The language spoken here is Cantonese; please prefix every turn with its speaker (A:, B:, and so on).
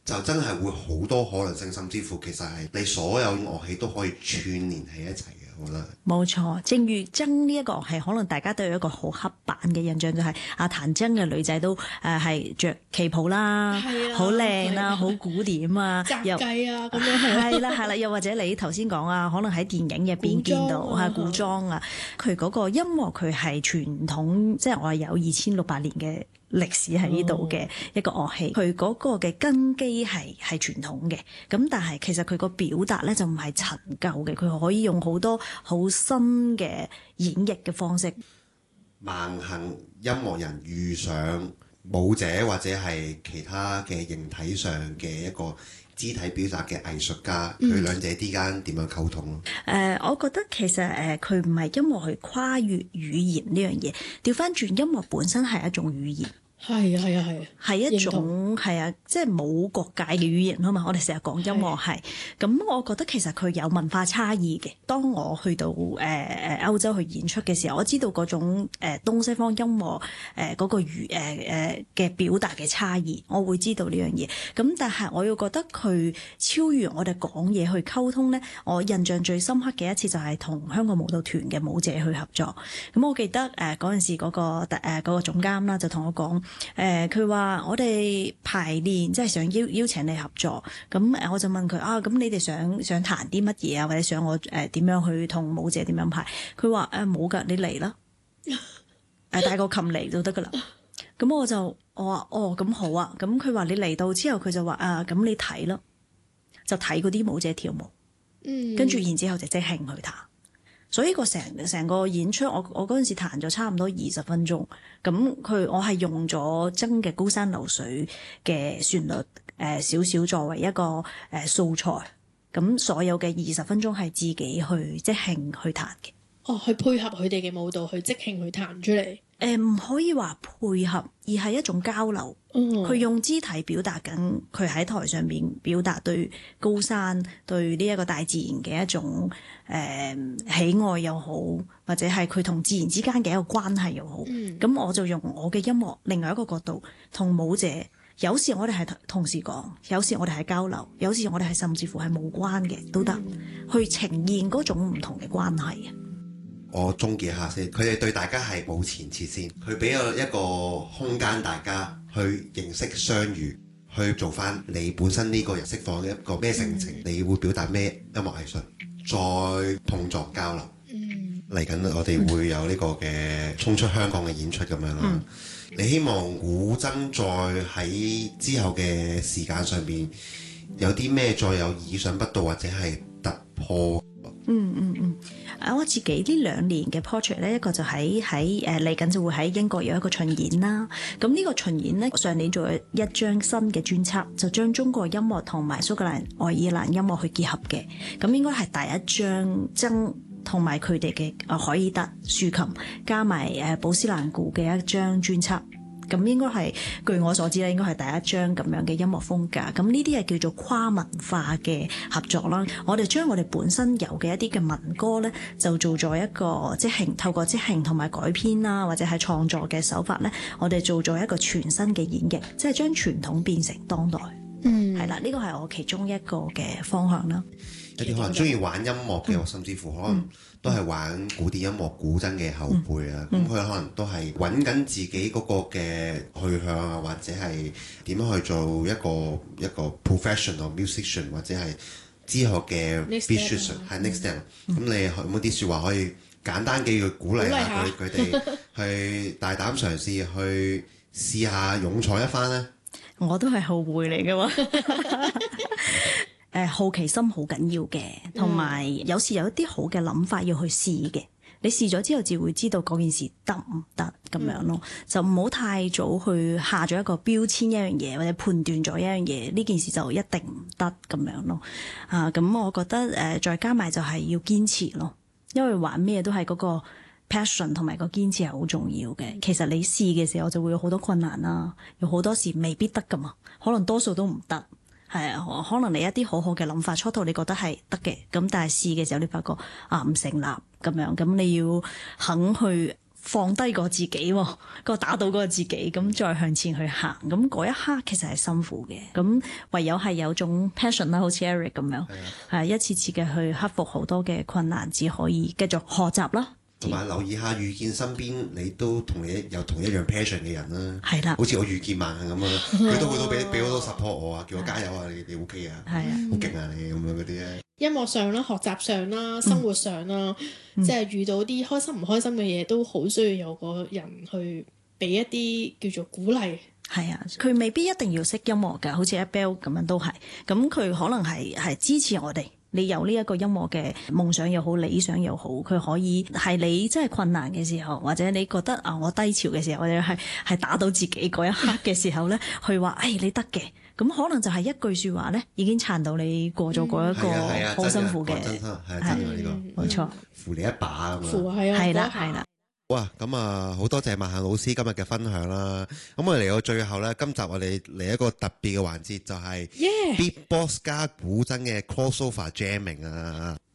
A: 就真係會好多可能性，甚至乎其實係你所有樂器都可以串連喺一齊嘅。我覺得
B: 冇錯，正如箏呢一個樂器，可能大家都有一個好刻板嘅印象，就係彈箏嘅女仔都係着旗袍啦，好靚啦，好古典啊，
C: 雜技啊咁樣
B: 係啦，又或者你頭先講啊，可能喺電影入邊見到係古裝啊，佢嗰個音樂佢係傳統，即係我係有2600年嘅歷史喺呢度嘅一個樂器，佢嗰個嘅根基係傳統嘅，咁但係其實佢個表達咧就唔係陳舊嘅，佢可以用好多好新嘅演繹嘅方式。
A: 盲行音樂人遇上舞者或者係其他嘅形體上嘅一個肢體表達嘅藝術家，佢兩者之間點樣溝通咯？
B: 我覺得其實佢唔係音樂去跨越語言呢樣嘢，調翻轉音樂本身係一種語言。係一種係啊，即係冇國界嘅語言啊嘛。我哋成日講音樂係咁，我覺得其實佢有文化差異嘅。當我去到歐洲去演出嘅時候，我知道嗰種東西方音樂嗰個嘅表達嘅差異，我會知道呢樣嘢。咁但係我又覺得佢超越我哋講嘢去溝通咧。我印象最深刻嘅一次就係同香港舞蹈團嘅舞者去合作。咁我記得嗰陣時嗰個總監啦，就同我講。佢話我哋排練即係想邀請你合作，咁我就問佢咁你哋想彈啲乜嘢啊，或者想我點樣去同舞者點樣排？佢話冇㗎，你嚟啦，帶個琴嚟就得㗎啦。咁我話咁好啊。咁佢話你嚟到之後，佢就話咁你睇啦，就睇嗰啲舞者跳舞，跟住然之後就即興去彈。所以成個演出，我嗰陣時彈咗差唔多20分鐘。咁我係用咗箏嘅高山流水嘅旋律，少少作為一個素材。咁所有嘅20分鐘係自己去即興去彈嘅。
C: 去配合佢哋嘅舞蹈，去即興去彈出嚟。
B: 唔可以話配合，而係一種交流。佢用肢體表達緊佢喺台上面表達對高山、對呢一個大自然嘅一種喜愛又好，或者係佢同自然之間嘅一個關係又好。咁我就用我嘅音樂另外一個角度同舞者，有時我哋係同時講，有時我哋係交流，有時我哋係甚至乎係無關嘅都得，去呈現嗰種唔同嘅關係。
A: 我總結下先，佢哋對大家係冇前設先，佢俾咗一個空間大家去認識相遇，去做翻你本身呢個人釋放嘅一個咩性情，你會表達咩音樂藝術，再碰撞交流。嚟緊我哋會有呢個嘅衝出香港嘅演出咁樣啦。你希望古箏再喺之後嘅時間上邊有啲咩再有意想不到或者係突破？
B: 我自己呢2年嘅 project 咧，一個就喺嚟緊就會喺英國有一個巡演啦。咁呢個巡演咧，上年做咗一張新嘅專輯，就將中國音樂同埋蘇格蘭、愛爾蘭音樂去結合嘅。咁應該係第一張箏同埋佢哋嘅凱爾特豎琴加埋寶斯蘭古嘅一張專輯。咁應該係據我所知咧，應該係第一張咁樣嘅音樂風格。咁呢啲係叫做跨文化嘅合作啦。我哋將我哋本身有嘅一啲嘅民歌咧，就做咗一個即興，透過即興同埋改編啦，或者係創作嘅手法咧，我哋做咗一個全新嘅演繹，即係將傳統變成當代。係啦，呢個係我其中一個嘅方向啦。
A: 一啲可能中意玩音樂嘅，甚至乎可能都係玩古典音樂、古箏嘅後輩啊。咁佢可能都係揾緊自己嗰個嘅去向啊，或者係點樣去做一個 professional musician， 或者係之後嘅 musician 係 next step。咁你有冇啲説話可以簡單幾句鼓勵下佢哋去大膽嘗試去試下勇闖一番呢？
B: 我都係後輩嚟嘅嘛。好奇心好緊要嘅，同埋有時有一啲好嘅諗法要去試嘅。你試咗之後，就會知道嗰件事得唔得咁樣咯。就唔好太早去下咗一個標籤一樣嘢，或者判斷咗一樣嘢，呢件事就一定唔得咁樣咯。咁我覺得再加埋就係要堅持咯，因為玩咩都係嗰個 passion 同埋個堅持係好重要嘅。其實你試嘅時候就會有好多困難啦，有好多時未必得噶嘛，可能多數都唔得。係啊，可能你一啲好好嘅諗法，初頭你覺得係得嘅，咁但係試嘅時候你發覺唔成立咁樣，咁你要肯去放低個自己喎，個打倒嗰個自己，咁再向前去行，咁嗰一刻其實係辛苦嘅，咁唯有係有種 passion 啦，好似 Eric 咁樣，係一次次嘅去克服好多嘅困難，只可以繼續學習啦。
A: 同埋留意下遇見身邊你都同你有同一樣 passion 嘅人啦，
B: 係啦，
A: 好似我遇見萬咁啊，佢都俾好多 support 我啊，叫我加油啊，你 OK 啊，係啊，好勁啊你咁樣嗰啲咧。
C: 音樂上啦、學習上啦、生活上啦，即係遇到啲開心唔開心嘅嘢，都好需要有個人去俾一啲叫做鼓勵。
B: 係啊，佢未必一定要識音樂㗎，好似 Abel 咁樣都係，咁佢可能係支持我哋。你有呢一個音樂嘅夢想又好，理想又好，佢可以係你真係困難嘅時候，或者你覺得我低潮嘅時候，或者係打倒自己嗰一刻嘅時候咧，去話你得嘅，咁可能就係一句説話咧，已經撐到你過咗嗰一個好辛苦嘅，
A: 真係呢個
B: 冇錯，
A: 扶你一把咁啊，
B: 係啦。
A: 哇，咁啊，好多謝萬幸老師今日嘅分享啦。咁我哋嚟到最後咧，今集我哋嚟一個特別嘅環節，就係 Beatbox 加古箏嘅 crossover jamming 啊。